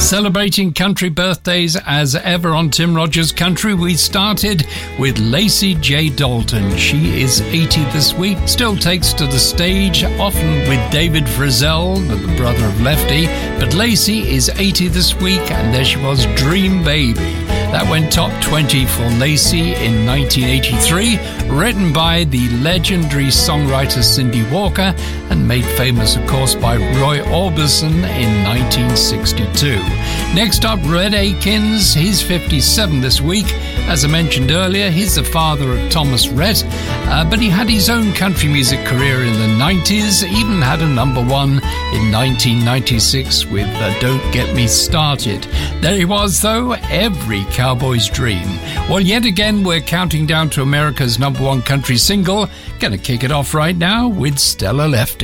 Celebrating country birthdays as ever on Tim Rogers Country, we started with Lacey J. Dalton. She is 80 this week, still takes to the stage, often with David Frizzell, the brother of Lefty. But Lacey is 80 this week, and there she was, Dream Baby. That went top 20 for Lacey in 1983, written by the legendary songwriter Cindy Walker and made famous, of course, by Roy Orbison in 1962. Next up, Red Akins. He's 57 this week. As I mentioned earlier, he's the father of Thomas Rhett, but he had his own country music career in the 90s, even had a number one in 1996 with Don't Get Me Started. There he was, though, Every Cowboy's Dream. Well, yet again, we're counting down to America's number one country single. Gonna kick it off right now with Stella Lefty.